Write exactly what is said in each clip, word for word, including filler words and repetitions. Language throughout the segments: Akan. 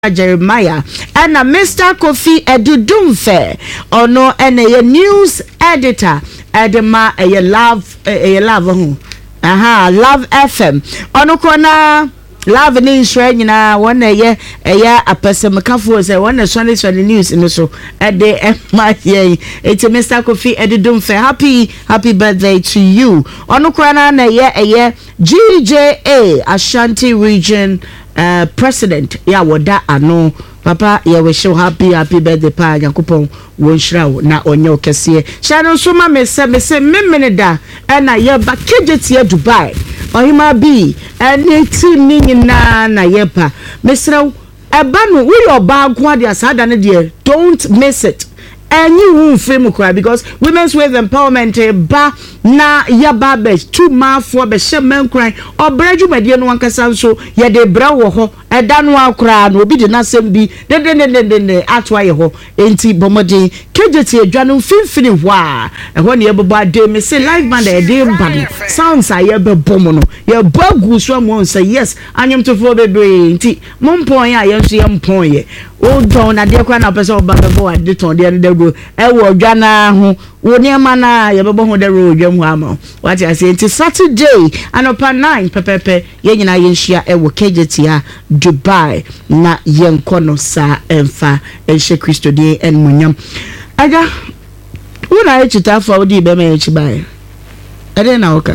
Jeremiah and a Mister Kofi Edudumfe ono ene ye news editor edema e love e love aha Love F M ono kona Love ni Israel nyina wona ye ye apesem kafo se wona Sunday Sunday news no so e de e ma ye it's Mister Kofi Edudumfe happy happy birthday to you ono kona na ye ye G J A Ashanti region Uh, president ya woda ano papa ya we show happy happy birthday pa yakupon won shirawo na onye okese shano so ma me se me se memene da na ye ba kejeti ya Dubai ohima bi eni ti ni nyina na ye pa mesrew eba no we oba agwa de asada ne de don't miss it and you won't feel cry because women's with empowerment ba na yaba be two ma for be shemen cry or breju medie no wankasa so ye de bra wo ho eda no akra no obi de na sem bi de de de de de atwa ye ho enti bomodin kejeti adwanu finfini hwa e ho ne ye bobo ade me say live band e de bad sounds aye be bomo no ye bagu so mo say yes anyem to for bebre enti mompon ya ye so ye mpon ye o don na de kwa na pese oba bebo ade ton de de go e wo adwana ho wo ne ma na ye bebo ho de ro dwam ho ama what I say enti Saturday anopa nine pepepe ye nyina ye nhia e wo kejeti a Dubai na ye nkono sa emfa enhye Kristo de enmunyam aga una e chita for di be me echi bai ade na oka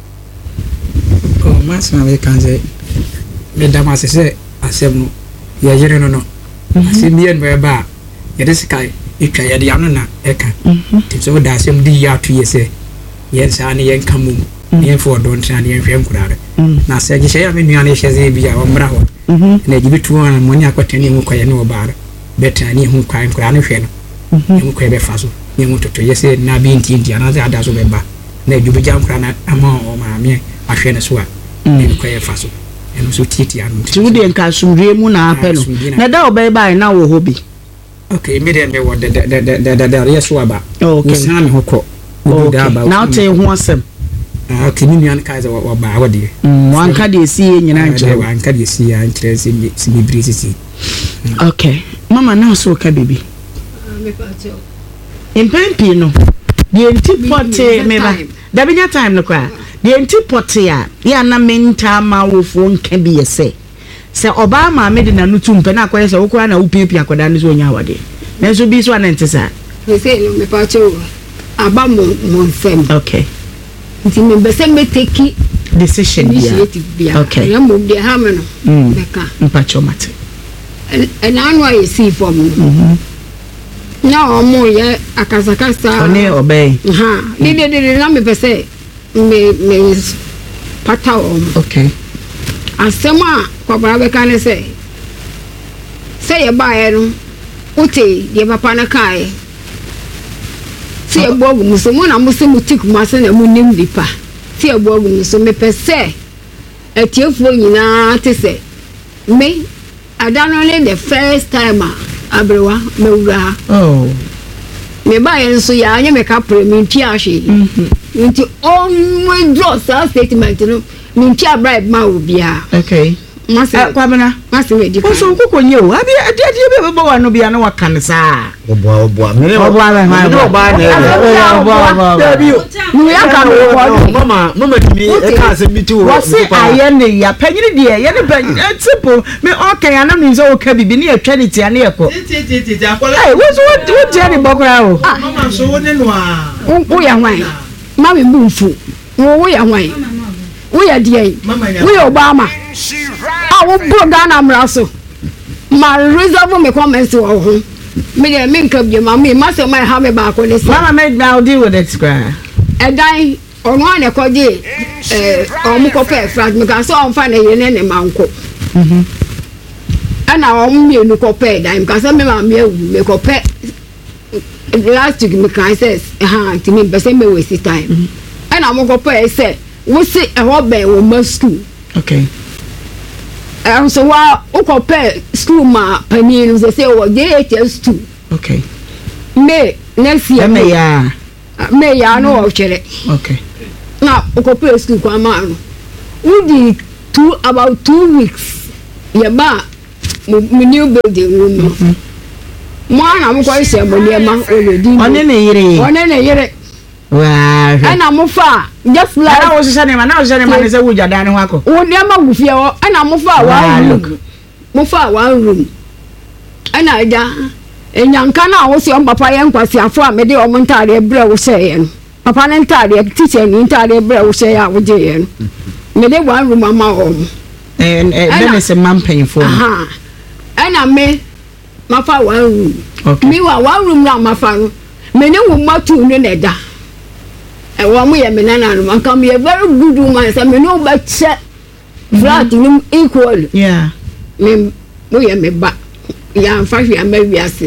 oh mas na we kan say me da mas say asem no ye yere no no asem ye no ba ye de sky itwa ye de anu na eka ti so da asem di ya to ye say ye sa ne ye nkamu ye for don tran ye hwem kurare na se gi ya me nuane hye ze bia o mra ho na gi bitu an mo ni akwatani mu kwaye ne obare betani hu kwan kurane hwe no mu kwaye be faso ye mu toto ye se na bi nti nti ana ze ada so be ba na gi bijam kurana ama o ma me ahwe ne so a ne kwaye faso eno so titi anu ti wudi enka sumdue mu na apelo na da obai bai na wo hobi okay immediate me wo de de de de de ye so aba okay sa me hokọ now te ho asem ah okay ni nuan kaiser wo ba wo de wan ka de si nyina nche wan ka de si ya nche si si bibiri si okay mama na so ka bibi me pacho impempi no de enti pote me ba da binya time no kwa de enti pote a ya na menta ma wo fo nka bi ye se se oba ma me de na nutu mpe na akoye se wo kwa na wo pipi akoda no so nya wade na so bi so anente sa me say no me pacho aba mo mo fem okay nti me be se me take decision yeah okay ya mo de ha me no beka mpacho mate and anu ayi si form mhm na o mo ye akasakasa one obey ha ni de de na me be se me me pata o okay asema kwa bra beka ne se se ye ba ye no uti ye papa na kai ti egbogu muso mo na muso mutiku mase na mu nim dipa ti egbogu muso me pese etiefo nyina te se me adano le the first time abrewa me wura oh me ba yen so ya anya me ka pre me nti ahwe mhm nti on we draw sa statement no me nti bribe ma obia okay mase kwabena mase we di ka so kokko nye o abi ade ade be be wa no bia na wakan sa obo obo me obo ba ha obo ba na obo obo ni ya ka no mama mama timi e ka se biti wo wose aye ne ya panyini de ye ne pa tipo me okay ana no nzo ka bibi ne atwa ne tia ne yeko titi titi akola eh wo so wo tia ne bokra o mama so wo ne no a wo ya hwan ma me mbufu wo wo ya hwan wo ya die wo ya Obama ah wo bro Ghana mraso ma reserve me comments wo ho me de me nka bi ma me ma se ma ha me ba ko ne mama me now deal with it square edan ono ane ko je eh omu ko pe frag me ka so on fa na ye ne ne manko mhm ana omu me nu ko pe dan ka se me ma me awu me ko pe last week me kan say ha ti me be se me waste time ana mo ko pe say wo se e ho be wo ma school okay um so wa o ko pe school ma pani no say wo J H S two okay me next year me ya me ya no o chere okay na o ko pe school kwa ma no we di two about two weeks ye ba me new building room mo ana mo ko ise mo niema already one na yire one na yire wa ana mo fa just like ana wo sese ne ma na wo sese ne ma ne se wuja dan ho akọ wo niema gufie wo ana mo fa one room mo fa one room ana ja enyanka na wo se on papa ye nkwasi afo a me de o mo ntare bre wo se ye no papa ne ntare teacher ni ntare bre wo se ya wo je ye no me de one room ama o eh eh be me se man painful aha ana me mafa one room okay me wa one room na mafa no me ne wo matu no na da e wo mo ye me na na no kan me very good woman say me no ba che flat ni equal yeah me mo ye me ba ya fa hwe ama wiase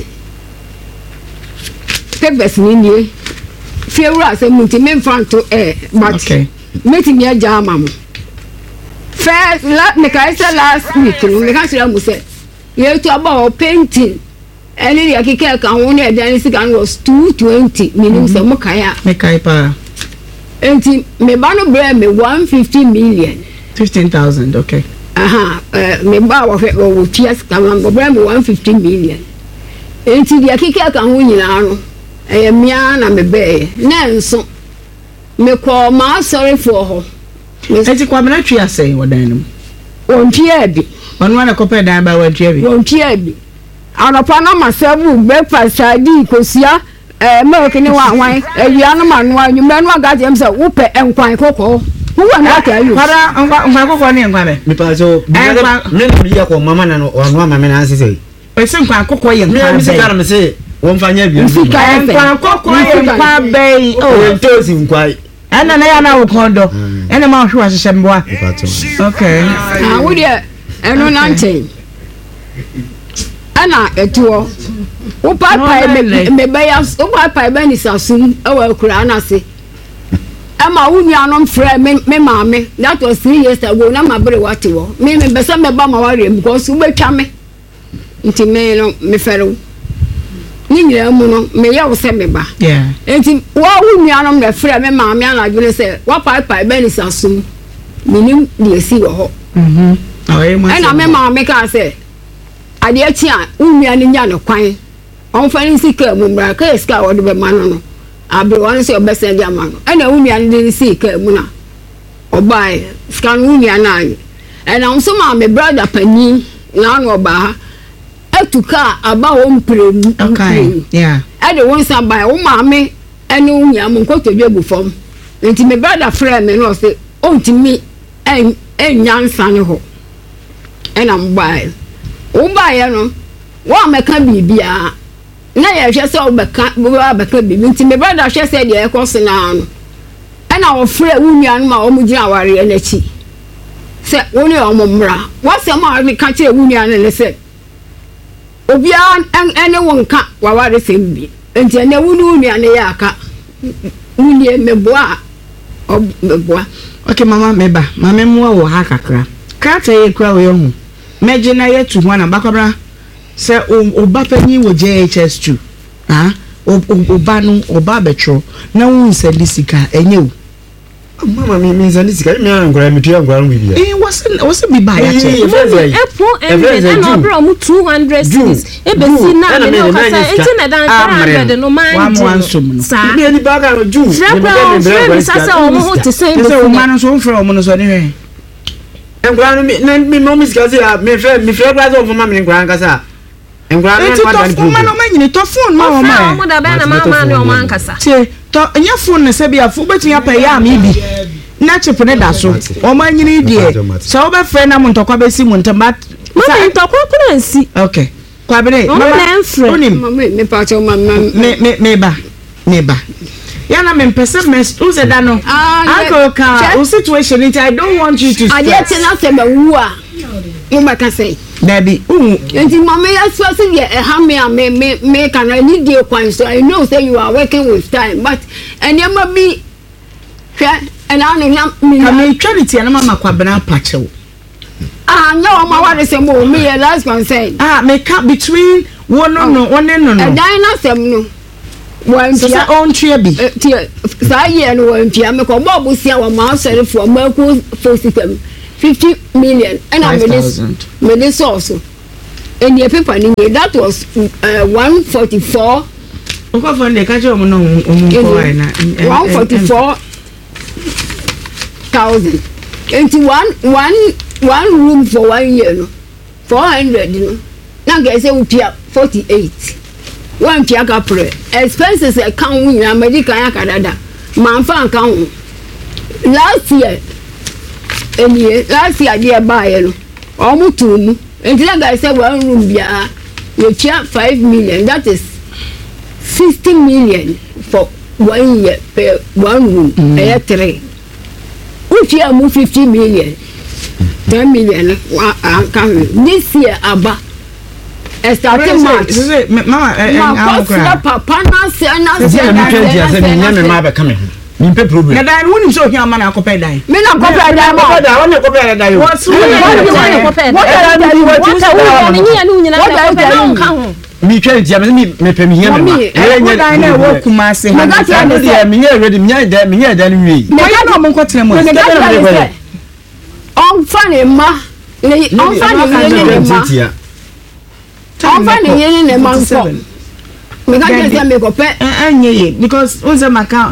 pebes ni ni fiewura say muti me fanto eh but okay meti me ja mamo first la me ka say last week no me ka say mo say you to about painting any ya kike kan won e dan sika was two twenty minimum say mo kaya me kai pa enti me ba no bre me one fifty million fifteen thousand okay aha eh me ba wo wo tias kan mo bre me one fifty million enti ya kike kan won nyina no eh mia na me be na nso me ko ma sorry for ho enti kwa me na twi asai wodan no won tia bi onu na kope dan ba wa twi bi won tia bi anopa na masabu breakfast adi kosia eh milk ni wa wan ewia no ma no anwumre no aga jem se wo pe enkwan kokko wo wa na ka ayu para enkwan kokko ni enkwan be me pa so me me ya ko mama na no anu mama na asese ese enkwan kokko ye me enkwan me se kara me se won fanya bi enkwan kokko ye enkwan be o tosi nkwai ana na ya na wo kondo ene ma hwe ahye mboa okay ah wo de eno na nchen ana etuo wo papa me me be ya wo papa be ni sasum e wa kura na se ama wo nuanom frɛ me me maame that was three years ago na ma bere wate wo me me be se me ba ma ware because wo betwa me nti me no me fero ni nyira mu no me ya wo se me ba yeah nti wo wo nuanom na frɛ me maame ana dwene se wo papa be ni sasum minim de si wo ho mhm ayi ma ana me maame ka se ade achi a unua ni nya no kwan on fa ni sika mu mra ka sika wo de be ma no no abre won se obese dia ma no ana unua ni de sika mu na obai sika unua na ayi ana on so ma me brother pani na no ba ha etuka aba wo mpremu okay yeah ade won sa ba wo maame ene unua mu nkoto dwe bu fom nti me brother friend me no se ontimi en enyansa ne ho ena mbai wo ba ye no wo meka bibia na ye hwe se wo beka wo ba beka bibi nti me brother hwe se de e koso na no ena wo frɛ wo nua no ma wo mu gina aware na chi se wo ne o momra wo se ma me ka kire wo nua no ne se obia ene wo nka wa ware se bi nti ene wo nua ne ya aka wo ne meboa o meboa okay mama meba mama mu wo ha kakra krata ye kra wo hu meje na ye tu ho na bakobra se oba panyi wo J H S two ah oba no oba betro na wo nsa lisika enye wo mama me me nsa lisika me an nkora me tuya nkora no bibia eh was was be ba ya che epo enve na obro mu two hundred cities e be si na me no kasa enti na dan three hundred no man wa mo ansom no sa me ni ba ka no ju me be sasa o mo ho te say se o man so mfra o mo no so ne hwe nkora no me me mo misika se ya me fe me fe kra so mama me nkora nkasa nkora no ma dan pro no manyini to phone ma o ma o mo da be na mama ne o man kasa tie to nya phone ne se bia fu betu ya pa ya mi bi na chip ne da so o manyini die so o be frɛ na mo ntokwa be si mo ntamba mama ntokwa kura nsi okay kwa be ne mama onim mama me pa cho mama me me me ba me ba ya na me mpese me u se da no uncle ka o situation it I don't want you to ade ate na se be wu a mo ba ka say baby um enti mama ya so say e ha me a me me me can I need the kwan so I know say you are working with time but enema bi hwe and I know me ka me charity na mama kwa bena pachew ah no ma wa say mo me last concern ah me ka between one no no one no no e dan na sem no wan so say on tria bi tie sa ye no wan pia me ko mo busia wa ma sere fo ma ku fo system fifty million and I made this made this also and your paper that was uh, one forty-four. Okay, for the catch of no one forty-four thousand. Into one one one room for one year, four hundred. You know, now guys say we pay forty-eight. One piaka pre expenses account we na medical Canada. Man fan account last year. Any last year they buy no. Almost two. And that guy said one room bia you pay five million. That is sixty million for one year per one room. Mm. Three. If you move fifty million, ten million. This year aba. Starting March. Mama, eh, papa na say na say na say na me ma be come. Me pe problem. Na dan woni so hia ma na akopɛ dan. Me na akopɛ dan ma. Akopɛ dan, woni akopɛ dan yo. What so woni akopɛ dan? What dan ni wo tu sa wo ni nya ni nyina akopɛ dan ka ho. Mi twa ntia me me pe me hia me ma. E nya dan na wo kuma se. Me ga tia me say me nya ready me nya dan me nya dan wi. Me ga na mo nkɔtena mu. Me ga tia me say. On fa ne ma. On fa ne ne ma. Ọ̀nfà ni yẹn ní ẹ̀ma nkọ. Mi ká jẹ́ sẹ́ mi kò pẹ́. Ẹ ẹ nye ye because ó sẹ́ ma ká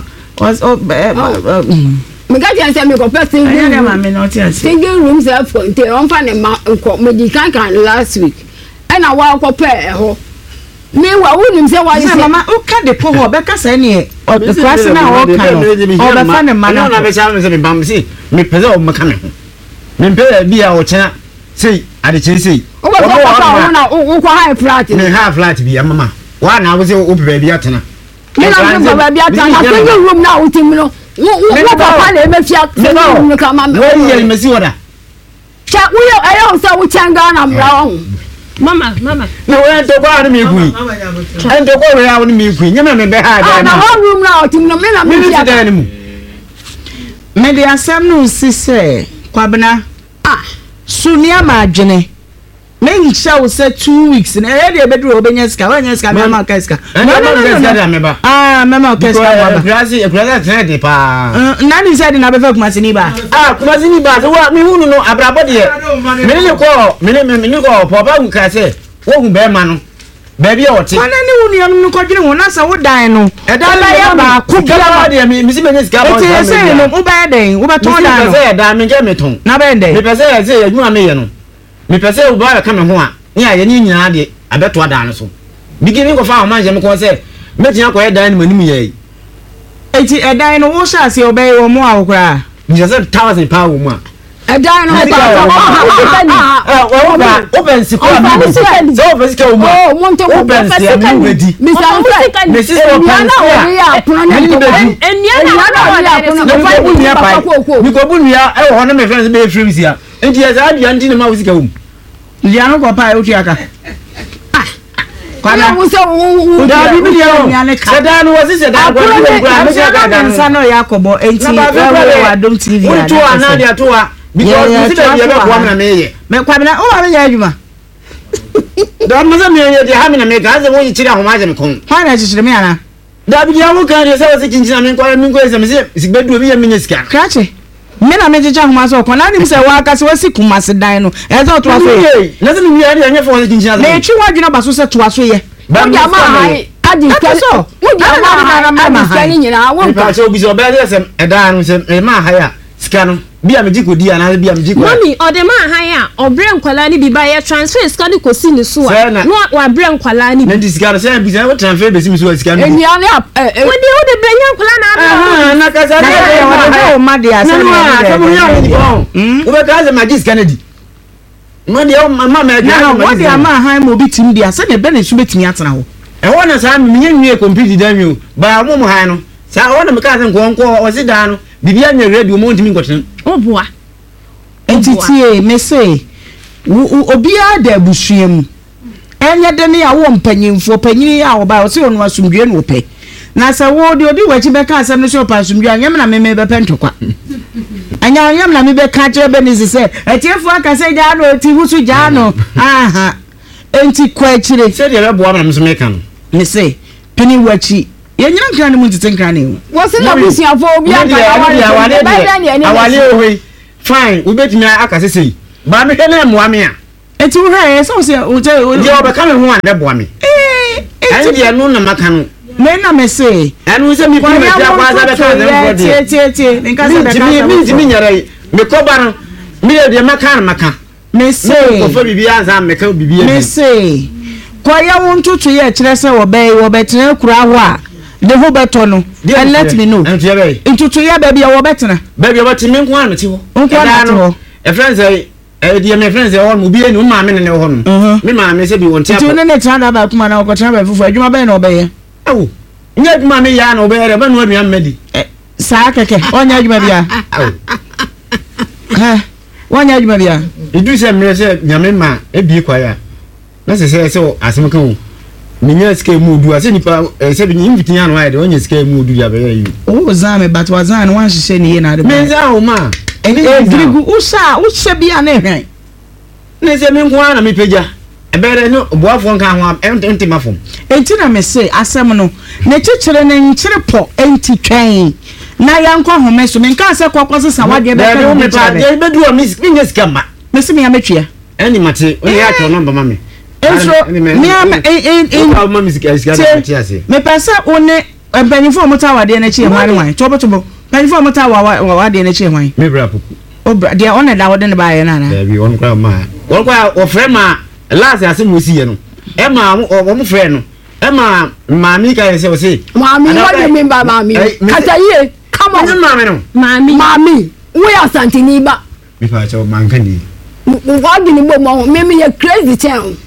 mi ká jẹ́ sẹ́ mi kò pẹ́ single room. Ẹ yẹ ma mi n'ọtí ẹ̀ sẹ́. Single room sẹ́ fọ̀ ntẹ̀ ọ̀nfà ni ma nkọ mo di kankan last week. Ẹ na wà ọkọ pẹ́ ẹ̀ họ. Mi wà wúni mi sẹ́ wà yìí sẹ́. Sẹ́ mama ó ká de po họ bẹ́ẹ̀ kásá ni ẹ̀ ọ̀ kílásì náà ọ̀ kà lọ ọ̀ bẹ́ẹ̀ fa ni ma náà. Ẹ náà bẹ sẹ́ mi sẹ́ mi bàm sí mi pèsè ọ̀ mọ̀ká mi hù. Mi pèsè bí a ọ̀ kyẹ́nà sẹ́yì àdìkyẹ́ sẹ́yì. O bɛ sɔ kɔfɛ o na o kɔ high flat. Ne high flat bi amama. Wa na wo se o pe baabi atena. Me na pe baabi atena. Na single room na o tim no. Wo wo papa na e me fia single room no ka ma me. Wo ye me si woda. Cha wo ye ayo o se wo changa na mra wo. Mama, mama. Na wo en to kwa na me ku. En to kwa we ya wo me ku. Nyama me be ha da. Na one room na o tim no me na me fia. Me da mu. Me de asem no si se kwabena. Ah. Sunia ma adwene. Men show say two weeks na e dey bedru obenya ska wanya ska me ma ka ska no no no ah me ma ka ska baba grazi e grazi trend pa na ni say na be fa kuma sini ba ah kuma sini ba so wa mi hunu no abrabo de me ni ko me ni me ni ko po ba nka se wo hu be ma no ba bi e wote wana ni hunu ya no ko dwene ho na sa wo dan no e da la ya ba ku bia de mi mi si me ni ska ba e say no wo ba den wo ba ton dan no me say da me nge me ton na be den me pese ya say adwuma me ye no me pese wo ba ka me ho a ni aye ni nyina de abeto adan so bigini ko fa o manje me ko se metia ko edan ni manim ye enti edan no wo sha se obey wo mo awokra ni se one thousand pound wo mo edan no ba ah wo ba open si ko mi so open si ko wo mo oh mo nto ko open si mi mi sa me si open si ya enia na wa da no fa bu nia pa mi ko bu nia e wo ho na me friends be free si a enti ya za bia ndi na ma wo sika wo liano ko pa e otu aka kwana wo se wo da bi bi ya ne ka seda no wo se seda ko ko me se ka da nsa no yakobo enti we wa dom tv ya to ana dia to a because mi se da ya ko na me ye me kwa bi na o ba me ya adwuma da mo se me ye dia ha me na me ga ze wo yi chira ho ma je me kon ha na chichire me ana da bi ya wo kan de se wo se kinchina me kwa me ko se me se sigbedu bi ya me nyesika krache me na me jeje ahoma so ko na nim se wa aka se wasi kumase dan no e ze to aso ye na se mi ya de anya fo se kinchina na echi wa dwena ba so se to aso ye wo ja ma hai adi so wo ja ma hai adi skani nyina wo nka so bi so be de se edan no se e ma hai a sika no bia me jikodi ana bia me jikodi mami ode ma han a obre nkwala ni bi ba ye transfer sika ni kosi ni so a no wa bre nkwala ni na di sika se bi se wo transfer be simi so sika no eni ani wo de wo de brenya nkwala na ah na ka sa na o ma de asa na mo ya ni ko wo be ka se ma di sika na di mo de o ma ma na wo de ama han mo bi tim dia se ne be ne su betimi atena ho e wo na sa me nyenwie complete dan mi o ba mo mo han no sa wo na me ka se nko nko o si dan no bibia nya radio mo ntimi nkoten oboa entitie me say obia da abusuam enye de ne ya wo mpanyimfo panyini ya wo ba o se onu asumdwe no pe na se wo de odi wachi be ka asem no se opa asumdwe anyam na me me be pentokwa anya anyam na me be ka kire be ni se etiefo aka se ja no ti husu ja no aha enti kwa kire se de be boa na me so me ka no me say pini wachi yenyina nkran ne mu tete nkran ne wo se na busuafo obi aka awale awale owe fine we betimi aka sesei ba me hwe na mo ame a eti wo hɛ so se o je o je obeka me ho an beboa me eh eti de no na maka no me na me se enu se mi bi me ja kwa za beka na de tie tie tie me ka se beka mi mi nyare me ko bar me de maka na maka me se ko fa bibi anza me ka bibi me se kwa ya won tutu ye kire se wo be wo betena kura ho a de ho beto no and let me know entu ye be ntutu ye ba bia wo betena ba bia wo timi nko an ti ho nko an ti ho e friends e e di me friends e ho mo bi enu ma me ne ho no me ma me se bi won ti apo tu ne ne tana ba kuma na ko tana ba fufu adwuma ba na obeye awu nya adwuma me ya na obeye ba no aduan medi saa keke onya adwuma bia awu ha wonya adwuma bia idu se me se nyame ma e bi kwa ya na se se se asem kan o minya sika mu du ase nipa se bi invite ya no aide onya sika mu du ya be yi o zame but wazan wan hye ne ye na de me za o ma e grigu usa uche bia na hwen ne se me nko na me peja e bere no boafo nka ho enti mafom enti na me se asem no ne chichire ne nchire po enti twen na ya nkwa home so me nka se kwakwa se wade be ka me pa de be du o mi nya sika ma me se me ya metwea eni mate o ya to number ma me enso me am in in o ma music is ga mate ase me pese one empanifo mo ta wade na chi hwan wan tobo tobo empanifo mo ta wade na chi hwan me bra puku o bra dia on da wade na ba ye na na be on kwa ma on kwa o frɛ ma last ase mo si ye no e ma o mo frɛ no e ma mami ka ye se o se mami what do you mean by mami kataye come on mami no mami mami we are santini ba mi fa cha man kan ni what do you mean mo me me crazy town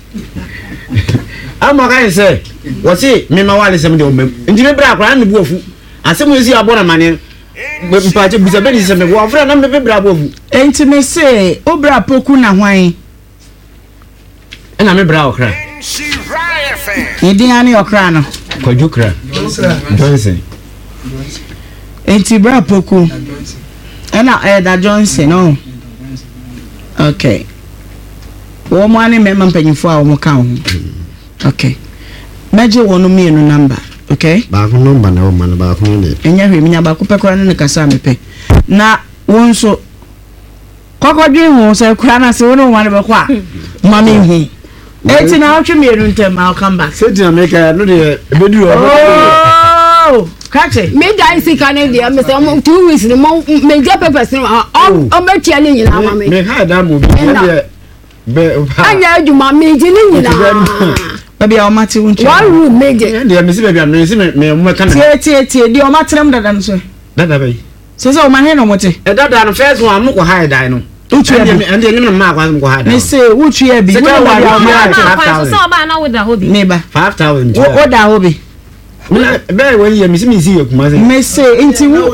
ama ka ye se wo se me ma wale se me de o mem nti me bra akra na bu ofu ase mo si abona mane mpa che busa be ni se me wo afra na me be bra bu ofu enti me se obra poku na hwan ena me bra okra idin ani okra no kwajukra Johnson enti bra poku ena eh da Johnson no okay wo mo ani me mpanyifo a wo ka ho okay meje wono me no number okay ba ko number na wo man ba ko ne enya hwe minya ba ko pekora ne kasa mepe na won so kokodwi ho se kura na se wono wan be ko a mami hu eti na otwe me no ntem I'll come back say to America no de be du oh kache me dai si Canada me say two weeks no me get papers no o me tia ni nyina ma me me ha da mo bi de be anya adwuma me ji ni nyina baby o mate won one room me je de me si baby me si me mo ka na tie tie tie de o matrem dada no so dada be so so o ma he no mote e dada no first one mo ko ha dai no utu e de e de ni ma kwa mo ko ha dai me say utu e bi se ka wa kwa so ba na with the hobby me ba five thousand o da hobby me be we ye me si me si ye kuma se me say enti wo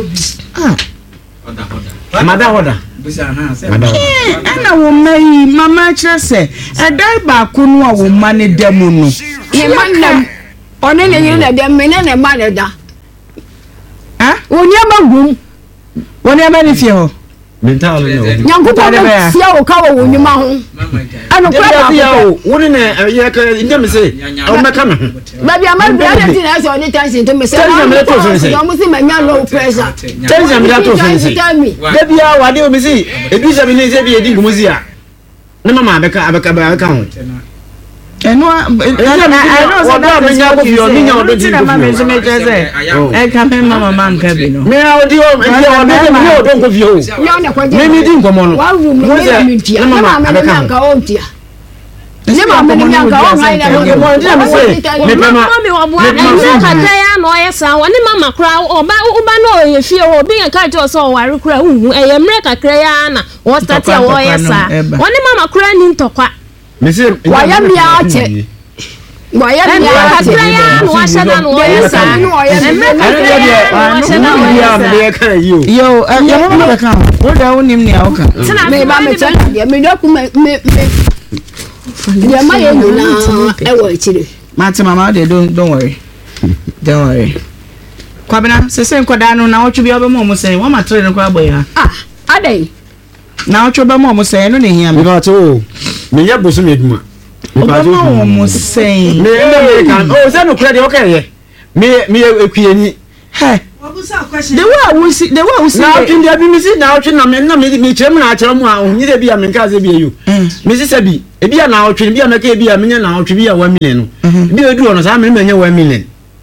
ah mada hoda mada ana wo mai mama kire se e dai ba ko no a wo ma ne demu no ye man na one ne yiri na dem me na ma ne da ah woni abagum woni aba ne fie ho mental no nyankuta de sia wo ka wo nyuma ho anu kwa ya ba ya woni ne ye ka inde me se o me ka me ba bi amal bi ade tin aso ni tension to me se Tension me to so se. do mo si ma nya low pressure tension me da to so se da bia wade o me si edu se me ne se bi edi ngumo si a ne mama abeka abeka ba ka ho eno I know so that me nya go fi o me nya odo di na me so me jese e ka me mama man ka bi no me a odi o me o me me o don ko fi o yo ne kwa je me mi di nkomo no wa room no me mi tia na ma me na ka o tia ne ma me ni ka o ngai na mo mo di me se me pe ma me obo na ka ya no ye sa woni mama kra oba oba no ye fie ho bi ka ti o so ware kra hu e ye mre kakra ya na wo start ya wo ye sa woni mama kra ni ntokwa me se wa ya mi a che wa ya mi a che ya no wa shada no wo ye sa no ye mre kakra ya no shada wo ye sa me ka yo yo yo mama be kan wo da wonim ne awoka me ba me tell ya me do ku me me ya ma ye ni na e wo chire mate mama they don't don't worry don't worry kwabena se se nkoda no na wotwe bi obemo mo sen wo matre no kwa boy ha ah adai na wotwe obemo mo sen no ne hia me me to me ya bosu me duma obemo mo sen me na me kan o se no kra de o ka ye me me ekwie ni he the way we see the way we see now in the be missing now na me na me me chem na achero mu a onyi de bia me nka se bia yo me se bi e bia na otwe bia me ka bia me nya na otwe bia one million no bia edu no sa me me nya one million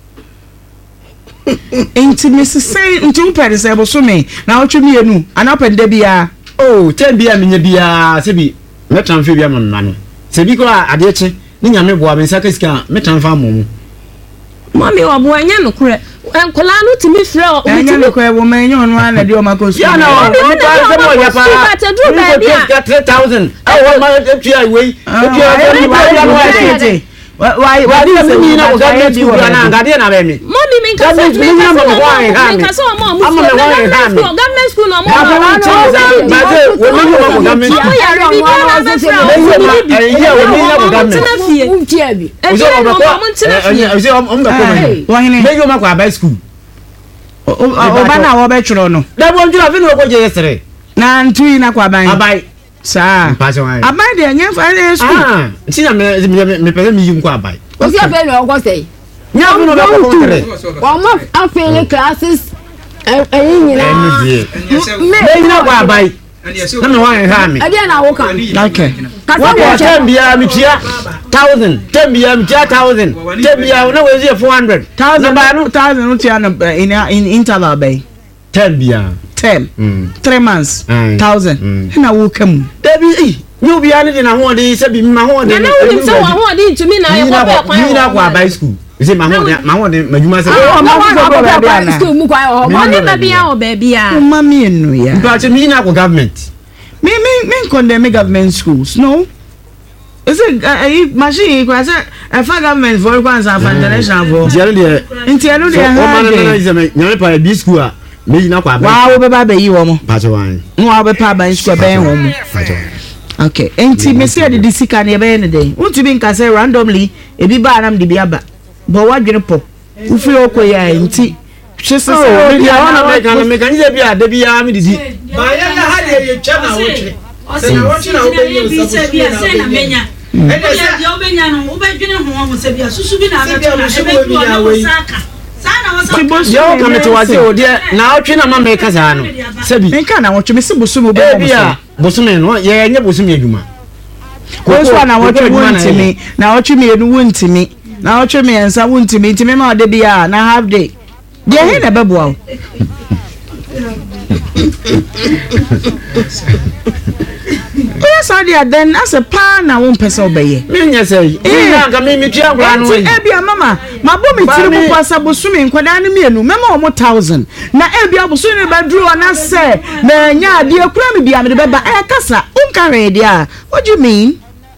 enti me se say ntu pede se bo so me na otwe mi enu ana pende bia oh ten bia me nya bia se bi me transfer bia me ma no se bi ko ade che ni nya me boa me nsa ka sika me transfer mo mu mami obo anya no kure enkola no timi frɛ o anya no kure wo man nyo no ana de o makosu ya na o me pa se mo ya pa three thousand ah wo ma tua we tua we ma ya no wa why why this me na go get you na ngade na be me mami me nka se me nka se o mo mo government school no mo ba se wo me no mo government o ya re bi na be fra eh ya wo me na go government untia bi o se o ba ko o se o mba ko me wo hene me yo ma kwa by school o ba na wo be tworo no da bo njura fi no ko je yesere na ntui na kwa ban abai sa abai de anya fa de school ah tina me me me pese mi yim kwa abai o se abe no go say nya fi no be ko tere o mo afele classes eh nyina me nyina kwa abai na me wan ha me ade na wo kan okay wa ko tambia mi tia one thousand tambia mi tia one thousand tambia na we zie four hundred thousand ba no thousand no tia in in interval bay tambia ten mm three months mm. thousand na wo kam dabi eh nyu bia ne de na ho de se bi ma ho de na wo nim se wo ho de ntumi na ye ko be kwan ni na kwa by school se ma ho de ma ho de majuma se o ma ko go ba bia school mu kwa o mo ni ba bia o ba bia o ma mi enu ya ba che mi na ko government me me me condemn government schools no is it eh machine ko say e fa government for kwan san fa international for diaro de ntiaro de ha o ma na na ze me nyame pa bi school a me na kwa ba wa wo be ba be yi wo mo pa che wan no wa be pa ba school be wo mo pa che okay enti me say de sika na be ne dey unti bi nka say randomly e bi ba nam de bi aba but wa dwene po u fi okoya enti chese say me dia wana me kan me kan ze bi a de bi a me didi ba ya na ha de ye twa na wo twe se na wo twe na wo be nyi so bi se na menya e de se dia wo be nya no wo be dwene ho ho se bi susu bi na be to na e be tu na wo saka sana wo saka yo ka me to wa se o de na o twe na ma me ka sa no se bi me kan na wo twe me se bosumu be e bi a bosume no ye nya bosume adwuma ko so na wo twe wontimi na wo twe me enu wontimi na wo twe me ensa wontimi ntimi ma de bia na half day de he na be boa yes I did then as a pan na won person obeye me nya say me na ga me me tua gwa no e bia mama ma bo me tiri bu kwasa bosumi nkwada ne mienu mema o mo one thousand na e bia bosumi ne ba duru na se na nya ade akura me bia me de beba e kasa unka ready ah what do you mean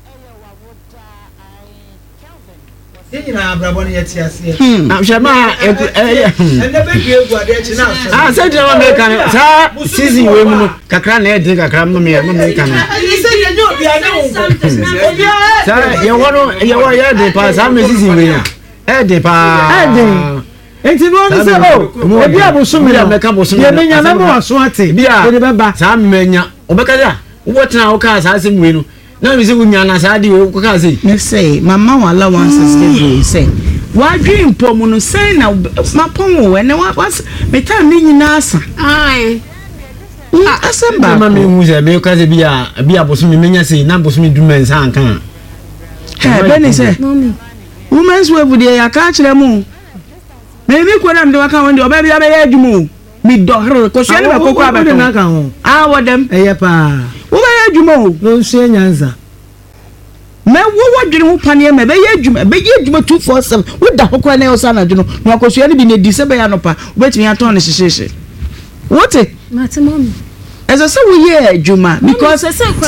nyina abrabọ ne yeti ase na shema e e ne be due gu ade chi na so ah say tell me kan sa season we mu kakra na e de kakra mu me me kan se ye nyo bia na wo sa ye wono ye wo ye de pa sa me season we ya e de pa e de enti no ni se o e bia bosumi na me ka bosumi ye menya na mo aso ate bia de beba sa menya obeka da wo tena wo ka sa se mu we no na me se wunya na sa di wo ka say me say mama wala once say say wa dream pom no say na ma pom wo ne wa me ta ni nyina asa ai asamba ma me hu se me ka se bia bia bosumi menya say na bosumi dumen sa ankan eh beni say women's wave de ya ka kire mu me mi ko na me de wa ka won de oba bia be ya adwumu mi do hro ko so ne ba kokko abeto na kan ho ah wodem eye pa wo be ya adwuma o no nsie nyanza me wo wo dwene ho pane me be ya adwuma be ya adwuma two four seven wo da kokko na yo sa na dweno no akosua ne bi ne di se be ya no pa wo betimi aton ne hyehyehye wote mate mami as I say we ya adwuma because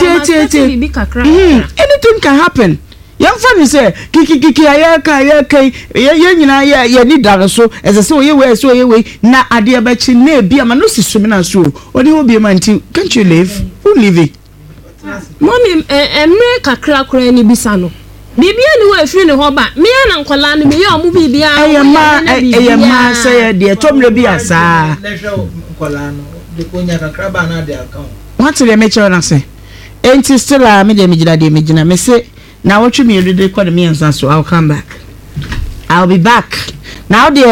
anything can happen yam fa say kiki kiki ayaka ayaka ye nyina ye ye ni da so as I say we we so ye we na ade ba chi na bia ma no sisumi na so oni wo bia man ti can't you live who live it mami emre kakra kra ni bisa no bibia ni wo afiri ne ho ba me na nkwala no me ye omu bibia ayama ayama say de tomre bia sa na hwe nkwala no de konya kakra ba na de account what le me chere na say enti still a me de me gina de me gina me say now what you mean you dey call me and so I'll come back I'll be back now there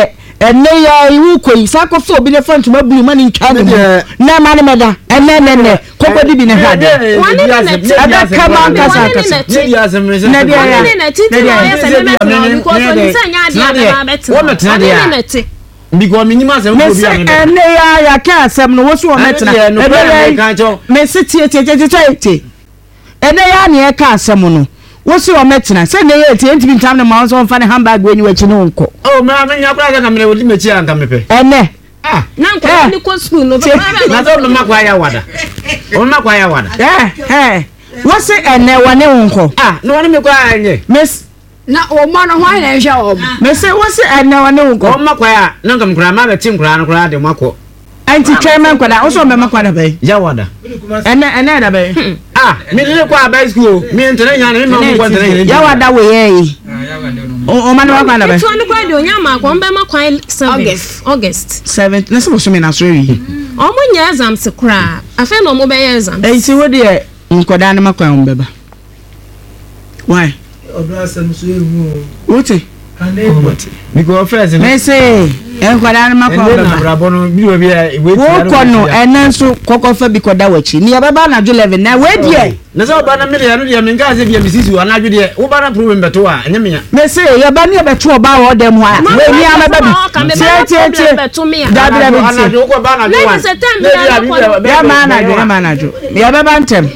ene ya iwu koi sa ko fo bi ne fa ntuma bulu mani ntwa ne na ma ne meda ene ne ne koko di bi ne hade wani ne ne ada kama kasa kasa ne dia se me se ne dia ne ne titi na ya se me me ko so ni sa nya dia na ba betu wani ne ne because minima se wo bi ame ene ya ya ka asem no wo so o metena ebe me se tie tie tie tie ene ya ne ka asem no wo so o metena se ne ya tie ntimi ntam ne ma so mfa ne handbag we nyi wachi no nko oh ma me nya kura ka me wo di mechi anka me pe ene ah na nko ni ko school no na so me makwa ya wada o makwa ya wada eh eh wo se ene wane nko ah no wane me kwa anye miss na o ma no hwan na ehwe o me se wo se ene wane nko o makwa ya na nkam kura ma be tim kura no kura de mako anti chairman kwada wo so me makwa da bai ya wada ene ene da bai ah me le kwa bai school me ntene nya ne me mo kwa ntene ya wada we ye o ma no makwa da bai so no kwa de onya ma kwa mbe makwa August August seventh na so so me na so wi o mo nya exam se kura afa no mo be exam eh si wo de nkoda na makwa on beba why odo asem so ehu wote because first me say en kwada na makwa on beba brabo no bi we bi wo ko no enen so kokofa bi koda wachi ni beba na eleven na we die na so ba na me de no de me nka se bi me sisi wa na adwo de wo ba na problem beto a enye me me say ya ba ni beto oba wo dem ha we ni amaba bi tie tie tie da bi da bi ana wo ko ba na adwo wa ya ma na adwo ya ma na adwo ya beba ntem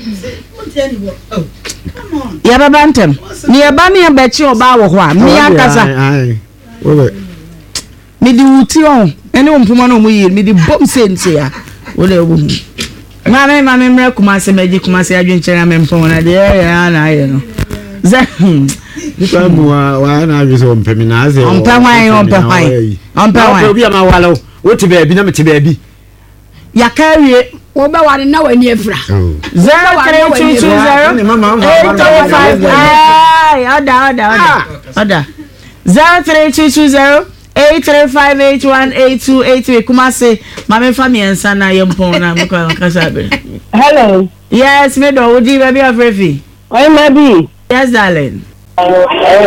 ya beba ntem ni ya ba ni ya bechi oba wo ho a mi akasa wo mi di wuti on ene wo mpuma no mu yi mi di bom sense ya wo le wo hu ma me ma me mre kuma se meji kuma se adwen chere me mpon na de ya na aye no za nika mu wa wa na adwo so mpemi na ase on pa wan on pa wan on pa wan obi ama wala wo te ba bi na me te ba bi ya kawie wo ba ware na wani efra zero three two two zero eight three five ai oda oda oda oda zero three two two zero eight three five eight one eight two eight three kuma say mama family ensa na yempon na mko kasa be hello yes me do odi baby of refi oi mabi yes darling hello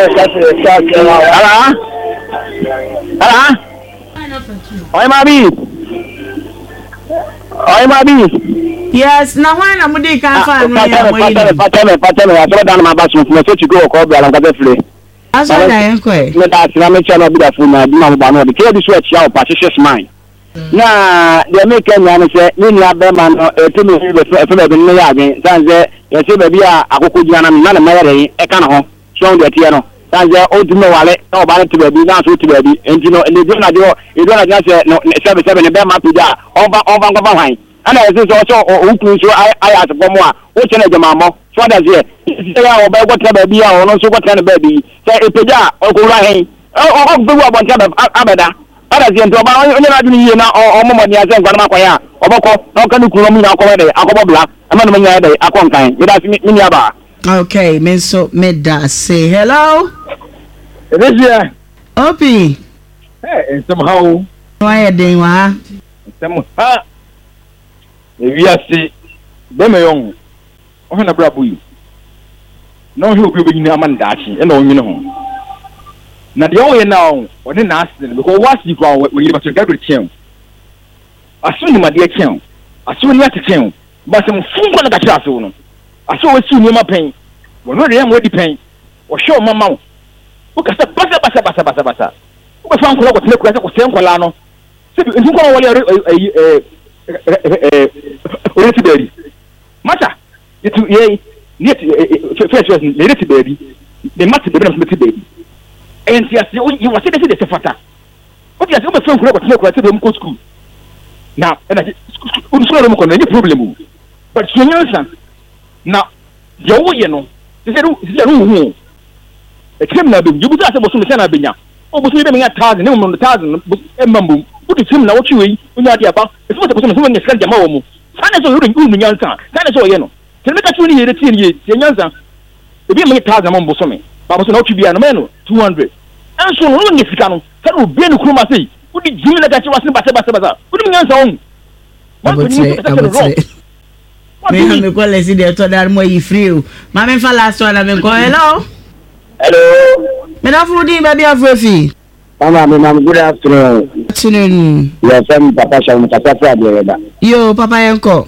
hello hello oi mabi oi mabi yes na why na mudi kan fa no ya mo yi patele patele patele ya so dan ma ba so mo so ti go ko bia lan ka fe aso da yen ko e me da sina me chama bi da fu na bi ma ba no de ke bi so e chia o pa hwehwe smile na de me ke nya no se ni ni abe ma no e to me be so e fe be ni ya agen san se e se be bi a akoko gina na na me yare e ka na ho so de tie no san se o du me wale na o ba ne te be bi na so te be bi enti no e de na de e do na ja se no se be se be ne be ma pu ja o ba o ba ngwa ba hwan ana e se so o ku so ai ai atbo mo a o che na jama mo so da ze ya o ba go te be bi a o no so go te na be bi se epeja o ko ra hen o o gbe wa bon te abeda ada ze nto ba onye na aduni yie na o mo mo ni azen gwa na makwa ya oboko na ka nukuru mu na akwa de akobo bla ama no nya de akonkan me da mi ni aba okay me so me da say hello Ebesia opi eh somehow why dey wa somehow ha ewiase be me yon o hena bra boyi no he obi obi ni amanda achi e na onwene ho na de o ye na o oni na asene because what you go we you must get to chen aso ni ma de chen aso ni ate chen ba se mfu ko na ka kira aso no aso we si ni ma pen wo no de am we di pen wo show mama wo wo ka se basa basa basa basa basa wo ba fan ko ko tele ko se ko sen ko la no se bi nfu ko wole eh eh eh o ti beri mata itu ye ni first first ni ti beri de mata de na ti beri en ti ase you was say dey fata o ti ase o be fan ko ko tele ko se be mu school na na o school mo ko na ni problem but so nyansa na ye wo ye no se se se no hu e kem na be you bu ase bo so me se na benya o bo so be me thousand ne mo no thousand e mambu o ti kem na wo twi o nya dia ba e so bo so so ne se jama wo mu sana so yo ru mu nyansa sana so ye no se me ka twi ni ye de tie ni ye se nyansa e bi me thousand mo bo so me ba bo so na o twi bia no me no two hundred en so no ne sika no se o bi ni kuruma sei o di jimi na ka chi wase ba se ba se ba o di nyansa wo abotre abotre me ha me ko le si de to dar mo yi free o ma me fa last one na me ko hello hello me da fu di baby of refi Mama, ma'am, good afternoon. Afternoon. Yes, I'm Papa Sham, Papa Fabio. Yo, Papa Yanko.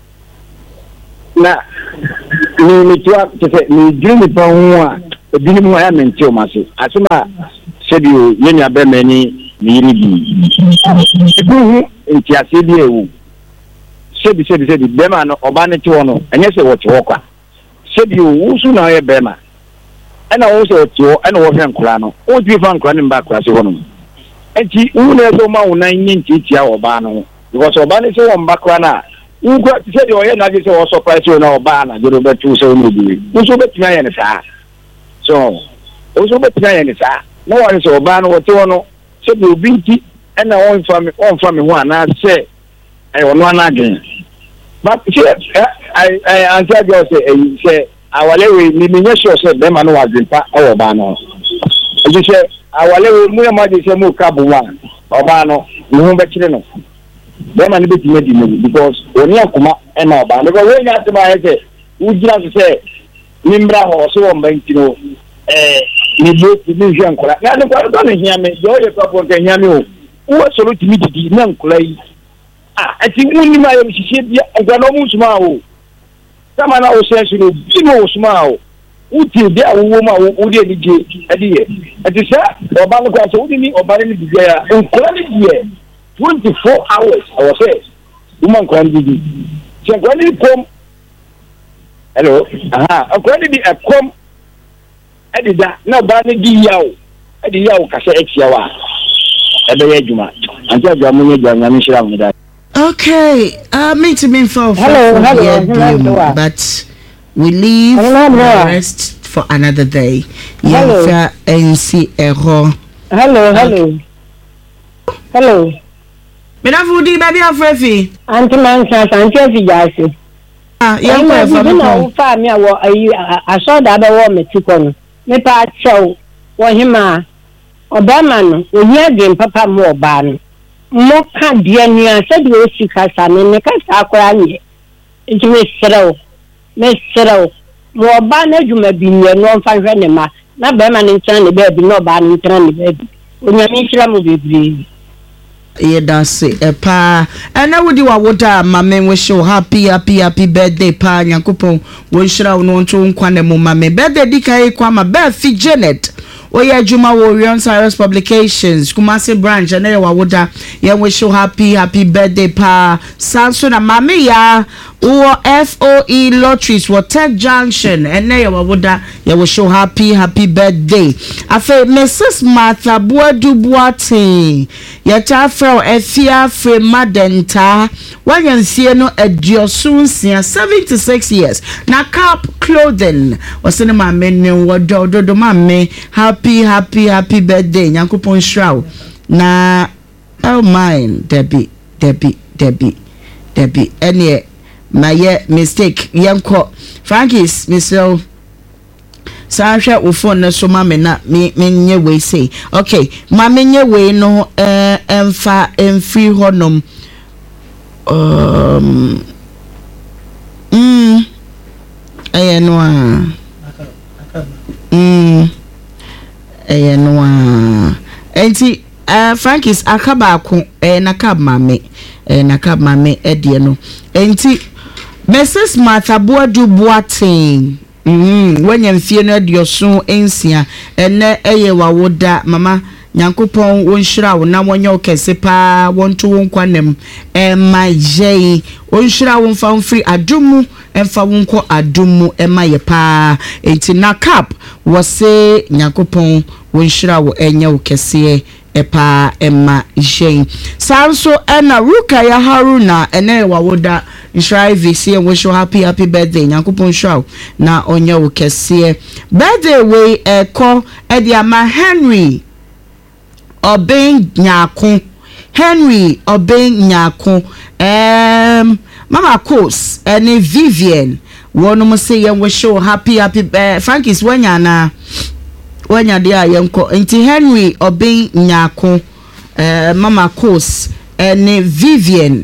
Na, ni ni tua, ni dream ni pa huwa, bini mu ya mentio masi. Asema, sebi o, yeni abe meni, ni iribi. Sebi hu, inti asebi ewu. Sebi, sebi, sebi, bema no, obane tiwa no, enye se wote wokwa. Sebi o, usu na oye bema. Ena wo se otiwo ena wo hwen kura no wo twi fa nkura ne mba kura se hono enti wo na so ma wo nan nyi ntitia oba no because oba ne se wo mba kura na wo kura se de oye na se wo surprise na oba na de do betu se wo bi wo so betina ye ne saa so wo so betina ye ne saa na wo se oba no wo te wo no se de obi nti ena wo mfa me wo mfa me ho ana se ai ono ana gen but se ai ai anja go se ai se awalewe ni menye sure say be ma no wazimpa e oba no eji se awalewe mu ya ma je se mu kabu wa oba no ni hu be kire no be ma ni be timedi no because oni akoma e na oba no we nya te ba he se ujira se ni mbra ho so won ba ntino eh ni bo ti ni hwe nkora na ne kwa do ne hia me je o ye papo ke hia me o wo so lo timi didi na nkora yi ah ati unni ma ye hihie bia ngwa no mu suma o sama na o sense no bi no osuma o uti de awo ma o de ni je ade ye ati sa oba no kwa so udi ni oba ni bi ya nkora ni die twenty-four hours I was say woman kwa ni bi se kwa ni kom hello aha kwa ni bi akom ade da na oba ni di yawo ade yawo ka se etia wa ebe ye juma anja jwa mu nye jwa nyame shira mu da. Okay, uh, me to me for hello, hello, yeah, hello, but we leave hello, the rest for another day. Hello. Yeah, N C error. Hello, hello, hello. Me na fudi baby afrefi. Auntie Mansa, Auntie Fijasi. Ah, yeah, I'm for me. No, for me, I saw that I want me to come. Me pa show. Wa hima. Obama no, we hear them papa mo ban. Mo ka dia ni asa de o sika sa me me ka sa akora nye nti me sereo me sereo mo ba na djuma bi nye no fa hwe ne ma na ba ma ne ntran ne ba bi no ba ne ntran ne ba bi onyame nhira mo bebri ye dance e pa ana wudi wa woda mame we show happy happy happy birthday pa nyankopon wo nhira wo no nto nkwa ne mo mame birthday dikai kwa ma ba fi Janet Oya Juma Warrior Cyrus Publications Kumasi branch and then wawoda ye wish you happy happy birthday pa Samson na mami ya uo F O E Lotteries wa Tech Junction and then wawoda ye wish you happy happy birthday afe Missus Martha Boadu Boate ye ta fra efia fre madenta wanyansie no adiosun sia seventy-six years na Cap Clothing wasene mame ne wodo dodo mame happy happy happy birthday nyankopon shraw na oh mine Debbie Debbie Debbie Debbie any my mistake yanko Frankis Mister Sasha wo phone na so mame na me menye we say okay ma menye we no eh emfa emfri honom um mm aye no a mm aye no a enti uh, Frankis akaba ko eh na kab mame eh na kab mame edie no enti Missus Martha Boadu Boateng mm wanya mfie no adioso ensia ene eye wawoda mama nyankopon wonhira wo na wonye okese pa wonto wonkwanem e maje wonhira wo mfa mfiri adumu emfa wonko adumu e maye pa enti na cap wose nyankopon wonhira wo enye okese epa ema jen sanso ena ruka ya haruna ene wawoda nshrive sie we show happy happy birthday nyankopon show na onye okese birthday we eko ediama Henry Obeng Nyako Henry Obeng Nyako um Mama Kos and Vivian one mo say ye we show happy happy uh, Frankis wanya na wanya dia yenko enti Henry Obeng Nyako uh, Mama Kos and Vivian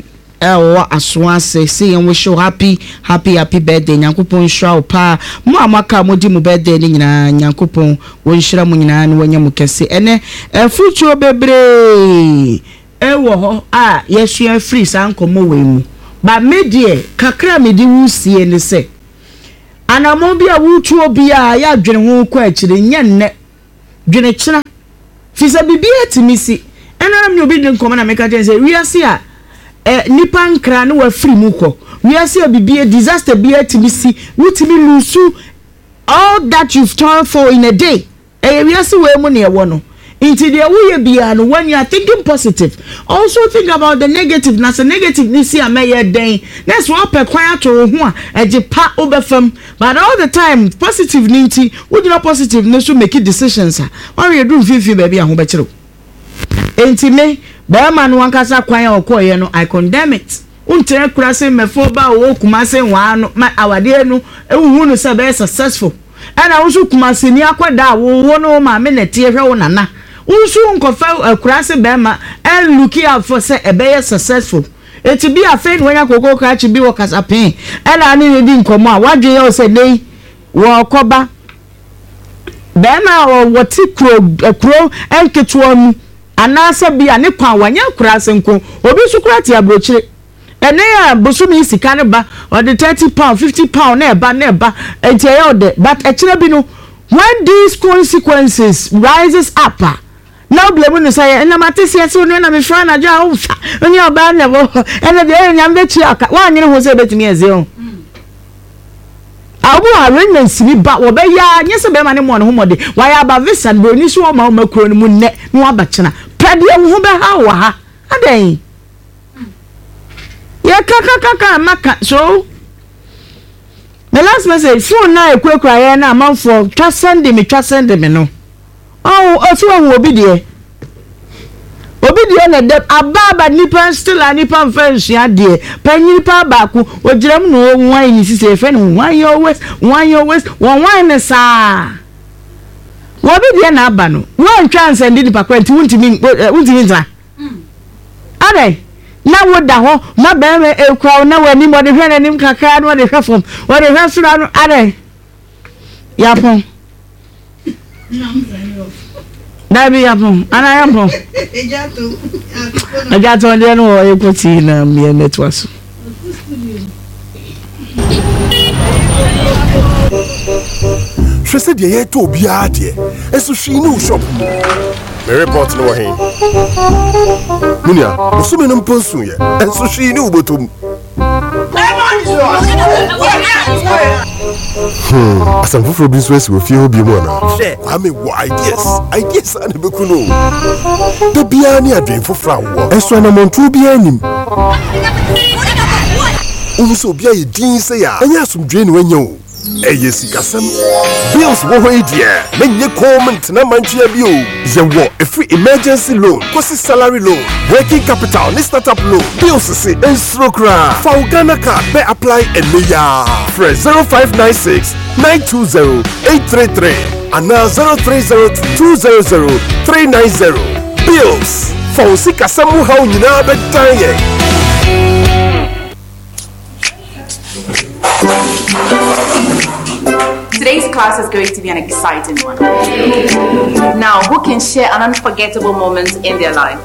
ɛwɔ asoa ase say and wish you happy happy happy birthday nyankopon hira wo pa mo amaka mo di mo birthday ni nyina nyankopon wo hira mo nyina ne wanya mo kese ene futuo bebre ɛwɔ ho a yesua free sankomo we mu ba medie kakra medi wusie ne se anamo bia wutuo bia ya dwene ho kwa akire nyenne dwene kyena fisa bibia timisi ena na obi den koma na meka tell say wiase a eh nipa nkra na wa free mu kɔ wiase a bibia disaster bia timisi wutimi lusu all that you've toiled for in a day eh wiase we mu ne ewo no into the way bia no when you are thinking positive also think about the negative na say negative ni see ameye den next one per kwan to ho a eje pa obefam but all the time positive ni nti we do not positive no so make decisions a when you do fifi baby a ho be kire enti me ba ma no wankasa kwan a okoye no I condemn it untere kura se mefo ba wo kuma se wa no awade nu ehunu no se be successful ana wo so kuma se ni akwada wo wo no ma me na tie hwe wo nana unsu nkofa akurase bema and looking out for say ebe successful it be a fain when akoko ka chi bi wo kasapen ela ani di nkomo a wadwe ye say nei wo koba bema wo woti kro kro enketo mu anasa bi ane kwa wanya akurase nko obi su kurati abrochire ene ya bosumi sika ne ba or the thirty pound fifty pound na eba na eba enti ye ode but ekire bi no when these consequences rises up now blame no say na matesi ase no na me fra na ja wo fa oni oba na wo ene de enya mbechi aka wa nyere ho se betimi eze o awu arrangements bi ba wo be ya nye se be ma ne mo no homode wa ya ba visa bro ni so ma o makro no mu ne no abachena pade wo be ha wa ha adan ya kaka kaka maka so the last message phone na ekwekura ye na amanfo twa send me twa send me no oh ofi wo obi de obi de na de ababa nipa still anipa mfensia de panyi pa ba ku ogiram no wan ni sise fe no wan yo west wan yo west wan wan ne sa obi de na aba no wan twa send di pa kwenti wuntimi wuntimi nta ade na woda ho na be me ekwa na wani mo de hwe na nim kakra no de hwe fom wo de hwe sura no ade yapon Dabi yapon ana yapon ejato ejato de no wo ekoti na me netwaso Shese de ye to bia de eso hwi ni shop me report no he Munia usumi no mponsu ye eso hwi ni ubotom Hmm, asam fufuro bi so esi wo fie ho bi mo na. Kwa me wo ideas. Ideas ana be kuno. Da bia ni adwen fufura wo. Eso na montu bia anim. Unso bia ye din se ya. Anya asumdwe ni wanya o. Eye sikasam. Bills wo ho idea. Menye comment na mantua bi o. Ye wo a free emergency loan, kosi salary loan, working capital, ni startup loan. Bills se ensrokra. For Ghana card be apply elia. Fresh zero five nine six nine two zero eight three three and now zero three zero two zero zero three nine zero. Bills for sikasam how nyina be tan ye. Today's class is going to be an exciting one. Now, who can share an unforgettable moment in their life?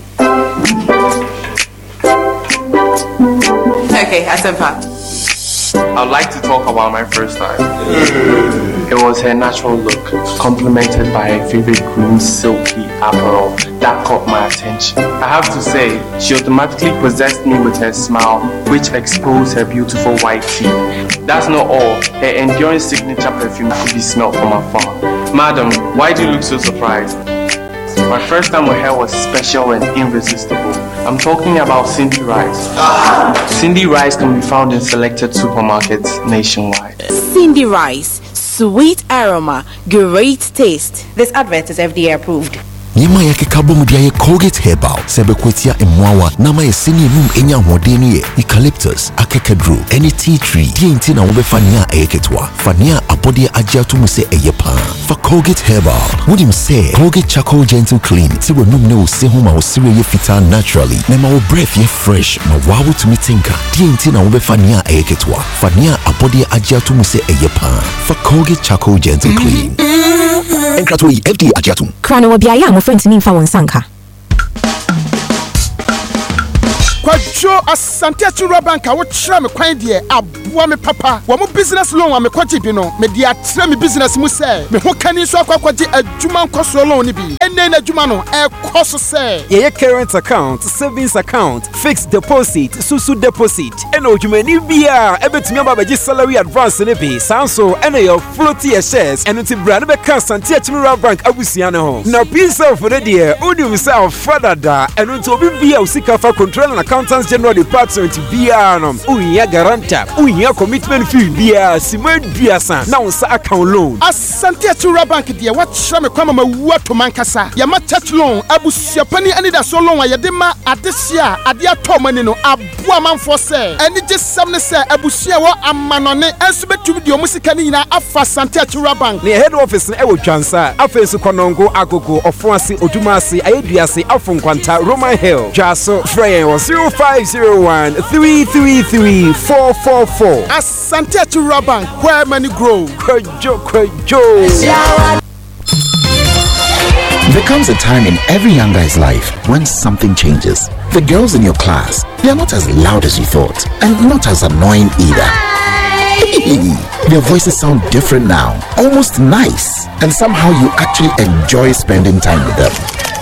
Okay, Asempa. I'd like to talk about my first time. It was her natural look, complemented by her favorite green silky apparel that caught my attention. I have to say, she automatically possessed me with her smile, which exposed her beautiful white teeth. That's not all. Her enduring signature perfume could be smelled from afar. Madam, why do you look so surprised? My first time with her was special and irresistible. I'm talking about Cindy Rice. Cindy Rice can be found in selected supermarkets nationwide. Cindy Rice, sweet aroma, great taste. This advert is F D A approved. Niema ya kekabomdia ye Colgate Herbal. Sebe kwetia emwawa nama ye seni enum enya hodeni ye eucalyptus, akekedru, any tea tree. Die inti na ube fania eketwa. Fania abodi ajiatu muse eyepa. For Colgate Herbal, would him say Colgate Charcoal Gentle Clean. Tiwe num ne usehuma usire ye fita naturally. Nema wo breath ye fresh. Ma wawu tumitinka. Die inti na ube fania eketwa. Fania abodi ajiatu muse eyepa. For Colgate Charcoal Gentle Clean. Enkratoi F D A ajiatu. Krano wabiaya mo friends ni mfa wonsanka. Kwajo asante achura banka wo kyerɛ me kwan de aboa me papa wo mo business loan wa me kwaji bi no me de atre me business mu sɛ me ho kani so akwakwaji adwuma nkoso loan ni bi enne na adwuma no e koso sɛ ye current account, savings account, fixed deposit, susu deposit eno adwumani bia ebetumi ababaji salary advance ne bi sanso eno your floaty shares eno ti bra ne be kan asante achura bank abusia ne ho na pisa for the dear udum self father da eno to obi bia usika fa control na Accountants General Department Bianum, Uya Garanta, Uya Commitment Fee Bia, Simon Biasan, now sa account loan. Asante Achura Bank dear, what shame kwama ma wato mankasa. Yama touch loan, abu siapani ani da so loan ayadema adesia adia to mani no abua manfo se. Ani je samne se abusia wo amanone enso betumi de omusika ni nyina afa Asante Achura Bank. Ne head office na ewo twansa, afenso konongo agogo ofoase odumase ayeduase afonkwanta Roman Hill. Jaso Freyen was zero five zero one three three three four four four. Asante Achura Bank, where money grow. Kwajo, kwajo. There comes a time in every young guy's life when something changes. The girls in your class, they are not as loud as you thought, and not as annoying either. Their voices sound different now, almost nice, and somehow you actually enjoy spending time with them.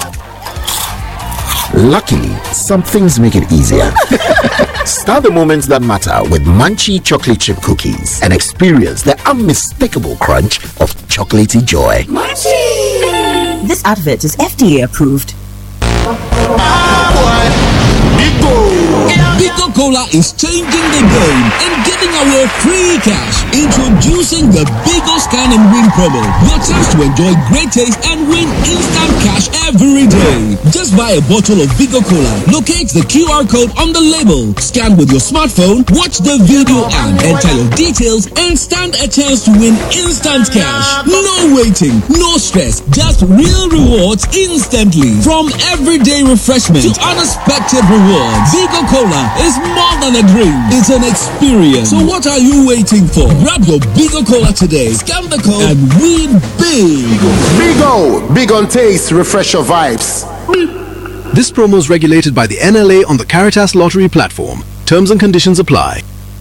Luckily, some things make it easier. Start the moments that matter with Munchie chocolate chip cookies and experience the unmistakable crunch of chocolatey joy. Munchie! This advert is F D A approved. Bigo Cola is changing the game and giving away free cash. Introducing the Bigo Scan and Win promo. Your chance to enjoy great taste and win instant cash every day. Just buy a bottle of Bigo Cola, locate the Q R code on the label, scan with your smartphone, watch the video and enter your details and stand a chance to win instant cash. No waiting, no stress, just real rewards instantly. From everyday refreshment to unexpected rewards, Bigo Cola is more than a drink, it's an experience. So what are you waiting for? Grab your Bigo Cola today, scan the code and win big. Bigo, big on taste, refresh your vibes. This promo is regulated by the N L A on the Caritas Lottery platform. Terms and conditions apply.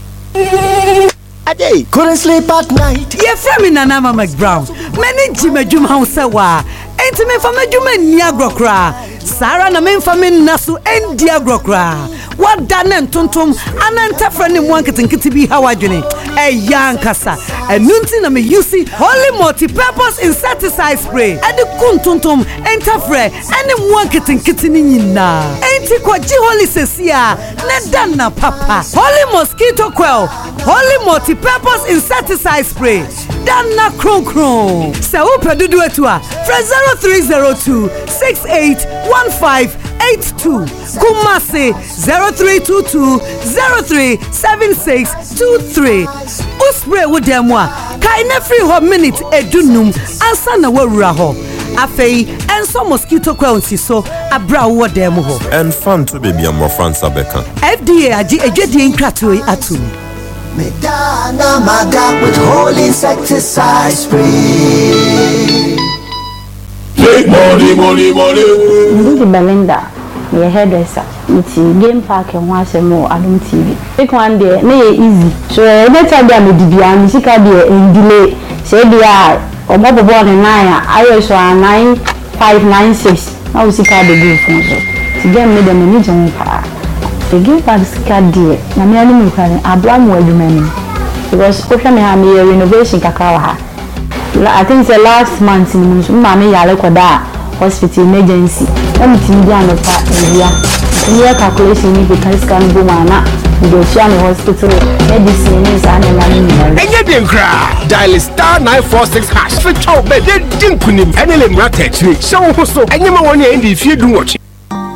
Ade, couldn't sleep at night. Yeah, from Nana McBrown. Many Jim Jum House Enti me fama juma ni agrokra. Sara na me fama nasu endi agrokra. Wada na ntontom ananta frani mu anketenkete bi hawadwene. E yankasa. Enunti na me use Holy Multi-Purpose Insecticide Spray. Ade kuntontom entafre ene mu anketenkete ni nyina. Enti kwaji Holy Sesia na danna papa. Holy Mosquito Coil. Holy Multi-Purpose Insecticide Spray. Danna kron kron. Se wo pedudu etua. zero three zero two six eight one five eight two. Kumasi zero three two two zero three seven six two three. Uspray wo demwa. Kai na free ho minute edunum ansa na wawura ho. Afei enso mosquito coil so abra wo dem ho. And fun to baby am Fransa Beka. F D A agi ejedi nkratoyi atum. Medana Maga with Holy Insecticide Spray. Take money, money, money. This is Belinda. My hairdresser. It's game park and watch more Adum T V. Take one day, nay easy. So let's have them with the beyond. She can be in delay. Say they are or Bobo born in nine. I also are nine five nine six. Now she can be good for so. To get me the money on car. The game park is card dear. Na me only can Abraham will do many because okay me have me renovation kakawa. I think the last month in Mammy Yalekoda hospital emergency. Let me tell you the area. In your calculation, if you can scan Bumana, the Ocean Hospital medicine is an animal. Enye den kra dial star nine four six hash for chow be de din kunim enele mra techri show ho so enye ma woni e ndi fie du watch.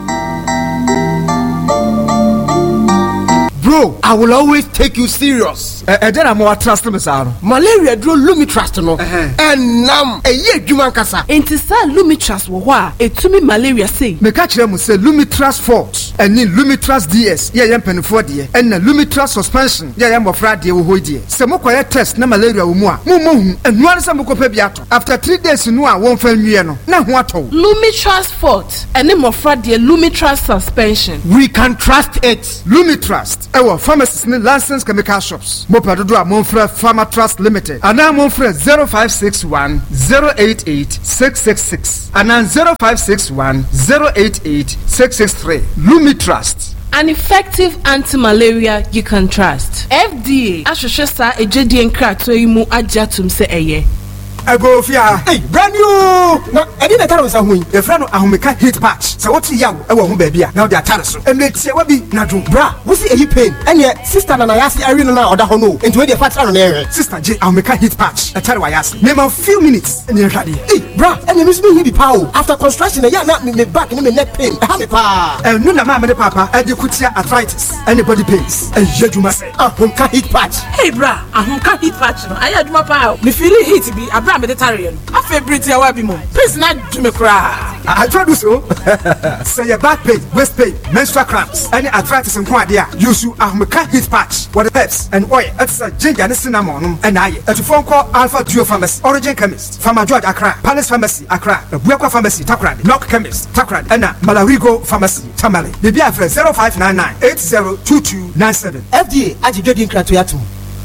Bro, I will always take you serious. Eh, then I'm more trust me, sir. Malaria draw Lumi Trust no. And nam a ye human kasa. Enti sa Lumi Trust wo wa etumi malaria say. Me catch them say Lumi Trust Forte. And ni Lumi Trust D S. Yeah, yam penfo de. And na Lumi Trust Suspension. Yeah, yam ofra de wo ho de. Se mo koye test na malaria wo mu a. Mo mo hu. Enu an se mo ko pa bi ato. After three days no a won fa nwie no. Na ho ato. Lumi Trust Forte. Ene mo ofra de Lumi Trust Suspension. We can trust it. Lumi Trust. Our pharmacists and licensed chemical shops. Mopadodo a Monfre Pharma Trust Limited. And now Monfre zero five six one zero eight eight six six six. And now zero five six one zero eight eight six six three. Lumi Trust. An effective anti-malaria you can trust. F D A Ashoshe sa ejedi enkrato imu ajatum se eye. I go fear. Hey, brand new. No, I didn't tell us who. The friend of Ahumeka hit patch. So what's young? I want baby. Now they are telling and let's say what be Nadu. Bra, what's the pain? And yet, sister and I ask Irene now or the Hono into the patch on area. Sister J. Ahumeka hit patch. I tell you, I ask. Name a few minutes and you're ready. Hey, bra, and you miss me the power. After construction, a young not me back in the neck pain. I have a pa. And no, mamma, the papa, and you could see arthritis. Anybody pains. And you must say, Ahumeka hit patch. Hey, bra, Ahumeka hit patch. I had my power. The feeling hit to be a bra Mediterranean. I feel pretty away be more. Please not do me cry. I try to so. Say your back pain, waist pain, menstrual cramps, any arthritis and quadia. Use you Ahumeka hit patch. What the peps and oil. It's a ginger and cinnamon. And I at a phone call Alpha Duo Pharmacy, Origin Chemist, Pharma George Accra, Palace Pharmacy Accra, the Buakwa Pharmacy Takrad, Lock Chemist Takrad, and Malarigo Pharmacy Tamale. The B F zero five nine nine eight zero two two nine seven. F D A agitating Kratuatu.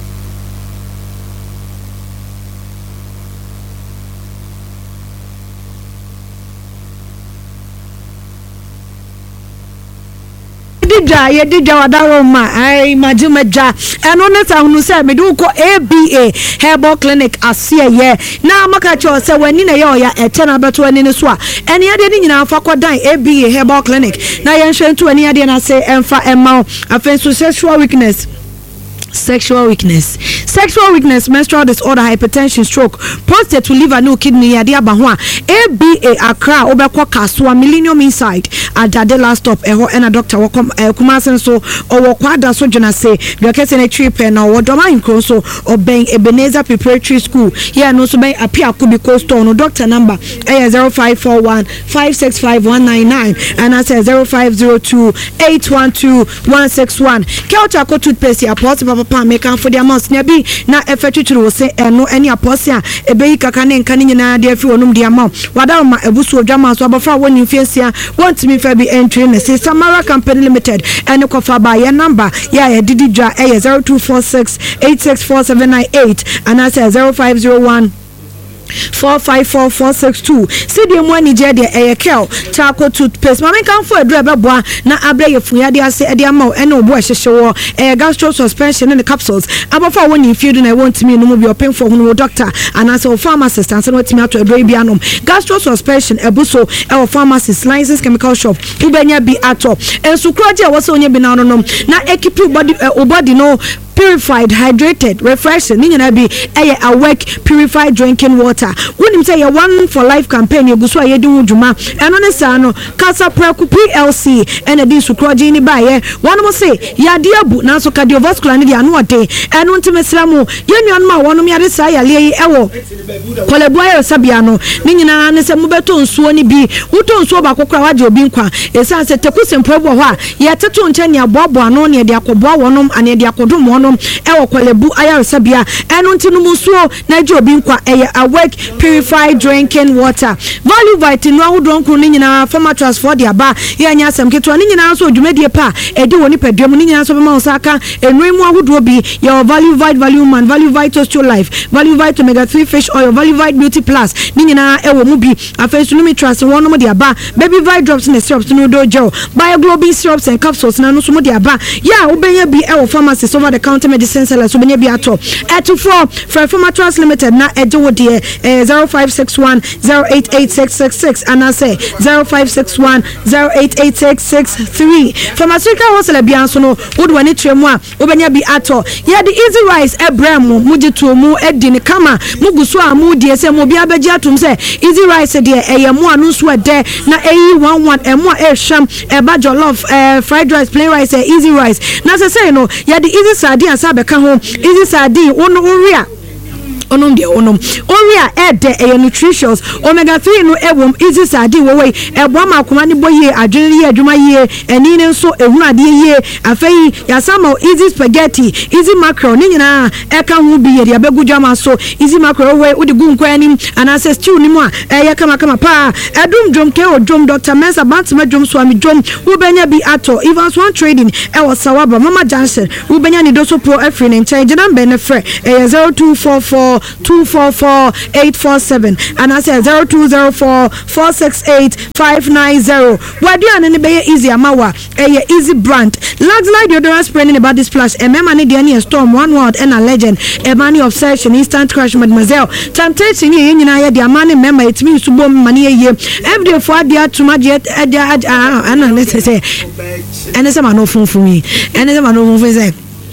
Dija ye dija wadaro ma ai majumeja eno neta hunu se me du ko A B A Herbal Clinic asie ye na maka cho se wani na ye oya eche na beto ani ne so a ene ade ni nyina afa kodan A B A Herbal Clinic na ye nhwentu ani ade na se emfa emma afenso sexual weakness sexual weakness sexual weakness menstrual disorder hypertension stroke prostate liver no kidney yade aba ho a A B A Accra obekọ Kasua Millennium Inside adade last stop eho ena doctor wo kumasen so owo kwada so jona say dokese na trip na wo doma nkro so oben Ebenezer Preparatory School here no so ben apia kubi coastal no doctor number eh zero five four one five six five one nine nine and I say zero five zero two eight one two one six one Kelcha ko toothpaste ya papa pa make am for the amounts na bi na efetweturu se eno eni apose a ebeyi kaka ne nka ne nyina de afi onum de amount wada ma ebusu odwama so abafra woni mfiesia want me fa bi entry na say Samara Company Limited ene kofa ba ye number ya ye didi dwa eh zero two four six eight six four seven nine eight and I say zero five zero one four five four four six two. See the money je de eh kel charcoal toothpaste. Mama kan fo edu ebeboa na abre ye fuya de ase e de ama e na obo ehhehye wo eh gastro suspension in the capsules. Abafa woni field na want me no be open for no doctor and as a pharmacist and so what me ato edo bi anom. Gastro suspension ebuso e pharmacist license chemical shop. Ubenya bi ato. Ensu kroje wo se onye bi na no nom na equipe body uh, body no purified, hydrated, refreshing. Nina be a awake, purified drinking water. Wouldn't say a one for life campaign. You go so you do juma. And on the sano, Casa Praku P L C and a disu crojini by one more say, ya dear boot now so cardiovascular and anuate and on to Meslamu. Union ma one of me at the Saya Lay Ewo. Coleboy Sabiano. Nina and some Mubeton Swani B. Who don't so about Kokrawajo Binkwa. A sunset Tepus and Proboa. Yet a tune Chenya Bobo and only a diacobo one and a diacodum one. Ewo kwalebu ayar sabia enu ntinu musuo na je obi nkwa eye awake purified drinking water value vitamin no ahudon kru ni nyina former transfer dia ba ya nya asem keto ni nyina so dwumedie pa edi woni padwam ni nyina so bema osaka enu mu ahudo bi your value vitamin value man value vital to life value vitamin omega three fish oil value vitamin beauty plus ni nyina ewo mu bi afensu mi trust won mo dia ba baby vitamin drops and syrups no do gel bioglobin syrups and capsules na no so mo dia ba ya obenya bi ewo pharmacy over the counter medicine sellers so benya bi ato at four for Pharma Trust Limited na eje wo de eh, zero five six one zero eight eight six six six and I say zero five six one zero eight eight six six three. Pharmaceutical wholesale bianso no would when it tremwa ubenya bi ato yeah the easy rice ebremo muji to mu edini kama mugusu amu die se mo bia beji atum se easy rice de eye mo anu so de na eyi one one emo e sham e ba jollof eh, fried rice plain rice eh, easy rice na se say no yeah the easy sardine asabe ka ho easy sardine ono uria onum de onum oria e de e nutritious omega three no ewom easy sardine wo we ebo ma akoma ni boye adwene ye adwuma ye eni ne nso ehunade ye afei ya sama easy spaghetti easy mackerel ni nyina e ka ho bi ye de abegudwama so easy mackerel we udi gu nkwa anim anase stew ni mu a e ye kama kama pa edum dwom ke odwom Doctor Mensa Bantima dwom so ami dwom wo benya bi ato Evans One Trading e wo Sawaba Mama Johnson wo benya ni doso pro afri ne nchen gina mbe ne frɛ e zero two four four two four four eight four seven and I say zero two zero four four six eight five nine zero. What do you need be easy amawa a easy brand Luxlight deodorant spray in about this splash a memani diani storm one word and a legend a money obsession instant crush mademoiselle temptation ye you know the money member it means to bomb money ye every day for dia too much yet and I say and some no fun for me and some no fun for say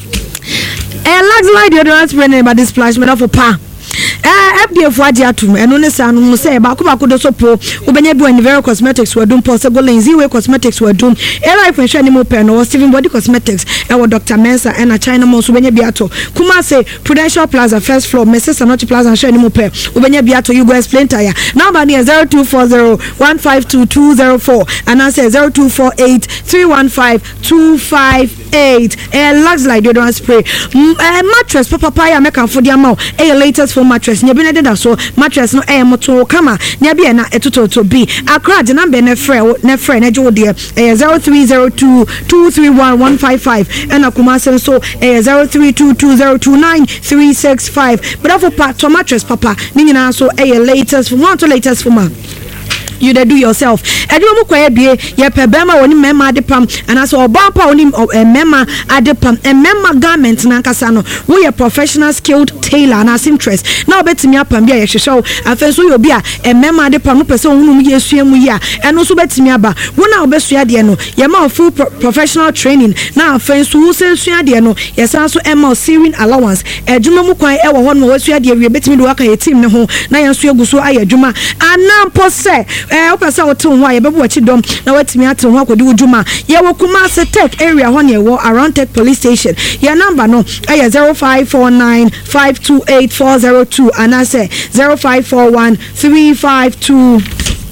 a Luxlight deodorant spray in about this splash made for pa eh F D A for atum eno ne sa no say ba ko ba ko do so po obenya bi wani very cosmetics we dum possible lenzi we cosmetics we dum e life hwe ni mo pe no Steven Body Cosmetics e wo Doctor Mensa and a China mo so benya bi ato kuma say Prudential Plaza first floor Missus Sanochi Plaza hwe ni mo pe obenya bi ato you go explain tire number near zero two four zero one five two two zero four and I say zero two four eight three one five two five eight a Luxlight deodorant spray a mattress papa paya make am for dia ma e latest for mattress nya bi na deda so mattress no e moto kama nya bi na etoto to bi akra de number na frɛ na frɛ na jo de e zero three zero two two three one one five five and akuma sen so e zero three two two zero two nine three six five but for part to mattress papa ni nyina so e latest for one to latest for ma you dey do yourself edum mo kwa bie ye pe bema woni mema adepam anaso obampa woni mema adepam e mema garment na nkasa no we a professional skilled tailor na interest na obetimi apam bia ye hwehwe afenso yo bia e mema adepam no pese ohunu mu ye suamu ya eno so betimi aba wona obesua de no ye ma full pro professional training na afenso wo se sua de no ye san so e ma searing allowance edum mo kwan e wo ho no wo sua de we betimi de waka ye team ne ho na ye so eguso ayeduma anampo se eh opesa wotu ho ye bebu wachi dom na watimi ate ho akodi wuduma ye wokuma se tech area ho ne wo around tech police station your number no eh zero five four nine five two eight four zero two and I say zero five four one three five two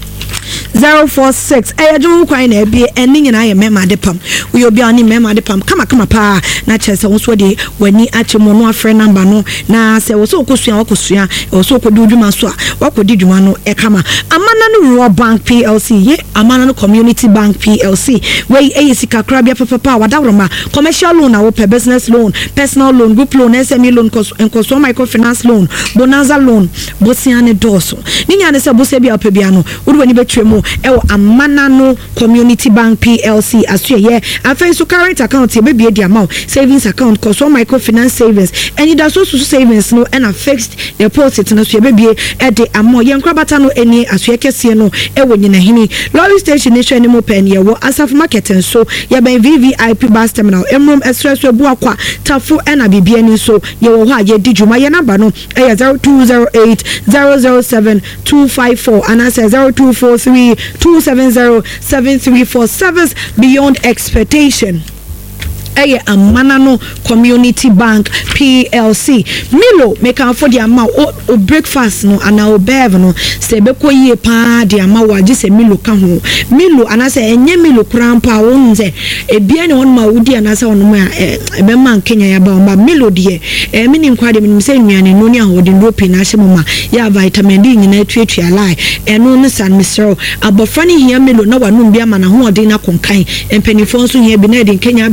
zero four six eh adwum kwan na bie eni nyina ye mema de pam we obi ani mema de pam kama kama pa na chese wo so de wani achemo no afre number no na se wo so okosua okosua wo so okodi dwuma so a wakodi dwuma no e kama amana no Rural Bank P L C ye amana no Community Bank P L C we e sika krabia papa wadawroma commercial loan na wo pe business loan personal loan group loan S M E loan consumer microfinance loan bonanza loan bosiane doso ni nya ne se bosia bia opebia no wo wani betwemu ewo amana no Community Bank P L C aso ye afen so current account ye be be dia ma savings account consumer microfinance savings any da so so savings no and a fixed deposit no so ye be be e de amo ye nkrabata no eni aso ye kese no ewo nyina hini lorry station ni hwe ni mo pen ye wo asaf market so ye ben V V I P bus terminal emrom express we bu akwa tafu and a bibia ni so ye wo ha ye di djuma ye number no e zero two zero eight zero zero seven two five four and I say zero two four three two seven zero seven three four service beyond expectation. Eye amana no Community Bank P L C Milo make am for the amount o breakfast no ana o bev no se be ko yie pa the amount wa je se Milo ka ho Milo ana se enye Milo krampa wo nze e bia ne won ma wudi ana se won ma e be man Kenya ya ba ma Milo de e mini nkwade mini se nnuane no ni ahode rope na hye mama ya vitamin D nyina tuatua lai e no ne san misro abofra ne hia Milo na wa no bia ma na ho ode na konkan empanifo nso hia bi na de Kenya ba ni padua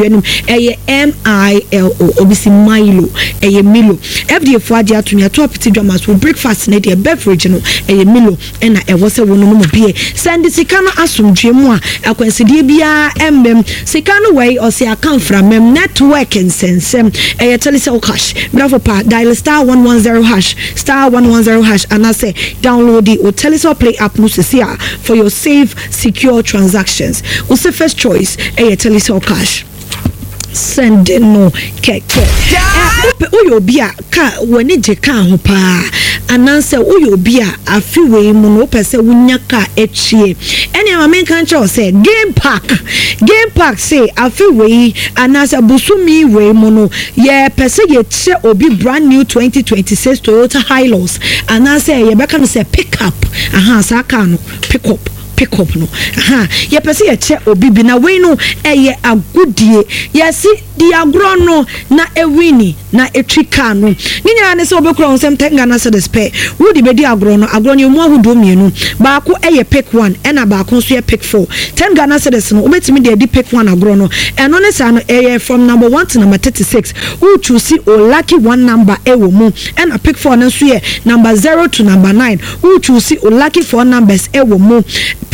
wenum eye M I L O obisi Milo eye Milo F D A fo ade ato nya to apiti dwama so breakfast na de beverage no eye Milo na e wo se wo no mo bie send sika no asomdwe mu a akwansidie bia embem sika no wey o se account from mem network nsensem eye telecel cash bravo pa dial star one one zero hash star one one zero hash and I say download the telecel play app no se for your safe secure transactions what's the first choice eye telecel cash send no keke uyo bia ka wani je ka ho pa ananse uyo bia afi we mu no pese wunya ka echie ene ma men kan cho say game park game park say afi we ananse busumi we mu no ye pese ye che obi brand new twenty twenty-six Toyota Hilux ananse ye beka no say pick up aha sa ka no pick up pick up no aha ye pese ye che obi bi na we no eye agudie ye si di agro no na ewini na etwika no ninya ne se obekura on sem tenga na se despe wo di bedi agro no agro no mu ahudo mienu ba ko eye pick one ena ba ko so ye pick four tenga na se des no obetimi de di pick one agro no eno ne sa no eye from number one to number thirty-six wo choose o lucky one number ewo mu ena pick four no so ye number zero to number nine wo choose o lucky four numbers ewo mu